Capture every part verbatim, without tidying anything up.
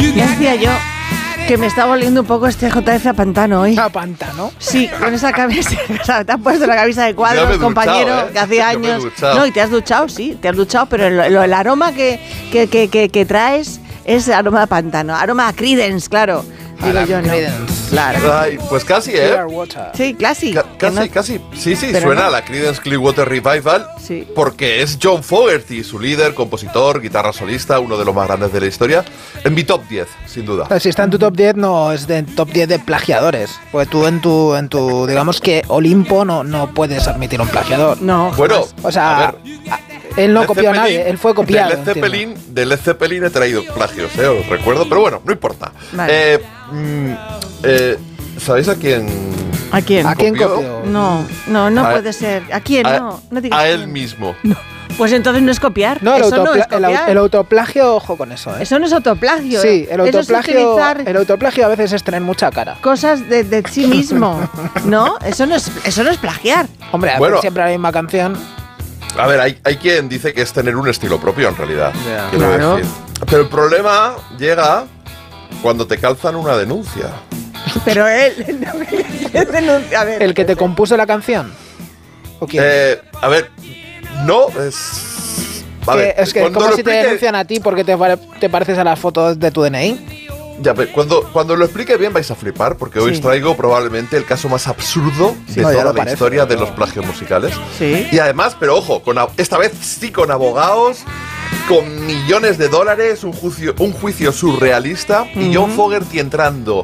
Ya decía yo que me está volviendo un poco este J F a pantano hoy. ¿A pantano? Sí, con esa camisa. Te has puesto la camisa de cuadros, compañero, duchado, ¿eh? que hacía años. No, y te has duchado, sí, te has duchado, pero el, el, el aroma que, que, que, que, que traes es aroma a pantano. Aroma a Creedence, claro. Digo yo, ¿no? Claro. Ay, pues casi, ¿eh? Sí, casi. Ca casi, no. casi. Sí, sí, Pero suena no. a la Creedence Clearwater Revival. Sí. Porque es John Fogerty, su líder, compositor, guitarra solista, uno de los más grandes de la historia. En mi top diez, sin duda. Pero si está en tu top diez, no es de top diez de plagiadores. Porque tú en tu, en tu digamos que Olimpo no, no puedes admitir un plagiador. No. Bueno, o sea, a ver, él no Led copió a Zeppelin, nadie, él fue copiado. De Led Zeppelin, de Led Zeppelin he traído plagios, ¿eh? Os recuerdo, pero bueno, no importa. Vale. Eh, mm, eh, ¿Sabéis a quién? ¿A quién? ¿A quién copió? copió? No, no, no A- puede ser. ¿A quién? A, no, no digas a él quién. mismo. Pues entonces no es copiar. No, el, eso no autopla es copiar. el, au- el autoplagio, ojo con eso, ¿eh? Eso no es autoplagio. Sí, el Eso es autoplagio, utilizar el autoplagio a veces es tener mucha cara. cosas de, de sí mismo. ¿No? Eso no es, eso no es plagiar. Hombre, hacer Bueno. siempre la misma canción. A ver, hay, hay quien dice que es tener un estilo propio en realidad. Ya. quiero Claro. decir. Pero el problema llega cuando te calzan una denuncia. Pero él no me denuncia. A ver, ¿El que te compuso la canción? ¿O quién? Eh, a ver, no es. A Que ver, es que cuando como lo si te explique- denuncian a ti porque te, pare- te pareces a las fotos de tu D N I. Ya, pero cuando, cuando lo explique bien vais a flipar, porque hoy Sí. os traigo probablemente el caso más absurdo de No, ya toda lo la parece, historia de no. los plagios musicales. Sí. Y además, pero ojo, con, a- esta vez sí con abogados, con millones de dólares, un juicio, un juicio surrealista, y John Fogerty entrando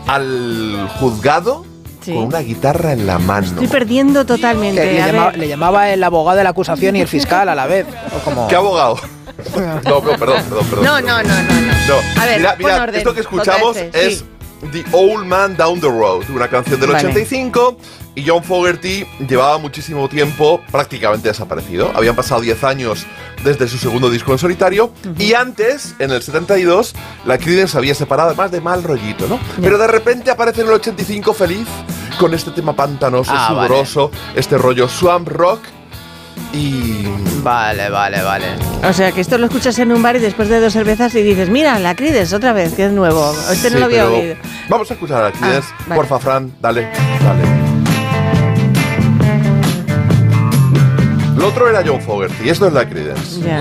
al juzgado Sí. con una guitarra en la mano. Estoy perdiendo totalmente. Que le, A llamaba, ver. le llamaba el abogado de la acusación y el fiscal a la vez. O como, ¿Qué abogado? No, no, perdón, perdón, perdón. No, no, no, no, no. No, A ver, mira, pon mira, orden, esto que escuchamos J F, es sí. The Old Man Down the Road, una canción del Vale. ochenta y cinco, y John Fogerty llevaba muchísimo tiempo prácticamente desaparecido. Habían pasado diez años desde su segundo disco en solitario, y antes, en el setenta y dos, la Creedence se había separado, además de mal rollito, ¿no? Pero de repente aparece en el ochenta y cinco feliz, con este tema pantanoso, Ah, vale. sudoroso, este rollo swamp rock, y... Vale, vale, vale. O sea, que esto lo escuchas en un bar y después de dos cervezas y dices, mira, la Creedence otra vez, que es nuevo. Este no Sí, lo había pero oído. Vamos a escuchar a la Creedence. Ah, vale. Porfa, Fran, dale, dale. Lo otro era John Fogerty, y esto es la Creedence. Ya.